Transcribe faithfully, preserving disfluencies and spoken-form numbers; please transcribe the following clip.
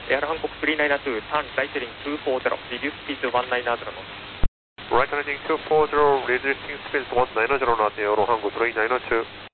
에어로 한국 쓰리 나인 투, turn right heading 투 포ゼロ, reduce speed 원 나인ゼロ knots. Right heading two four zero, reducing speed one nine zero knots, 에어로 한국 쓰리 나인 투.